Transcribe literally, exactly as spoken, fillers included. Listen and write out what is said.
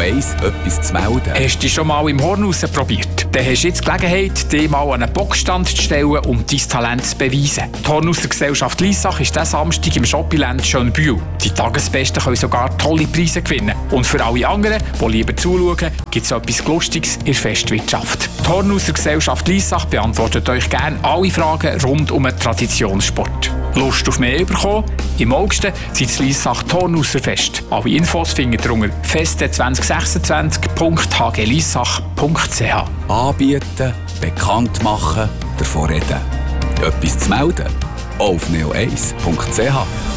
eins etwas zu melden. Hast du dich schon mal im Horn probiert? Dann hast du jetzt die Gelegenheit, dich mal an einen Boxstand zu stellen, um dein Talent zu beweisen. Die Hornusser Gesellschaft Liessach ist diesen Samstag im Shoppingland Schönbühl. Die Tagesbesten können sogar tolle Preise gewinnen. Und für alle anderen, die lieber zuschauen, gibt es etwas Lustiges in der Festwirtschaft. Die Hornusser Gesellschaft Liessach beantwortet euch gerne alle Fragen rund um den Traditionssport. Lust auf mehr bekommen? Im August sind das Liessach Hornusser Fest. Alle Infos findet ihr unter feste zwanzig sechsundzwanzig punkt h g liessach punkt c h. Anbieten, bekannt machen, davon reden. Etwas zu melden? Auf neo eins punkt c h.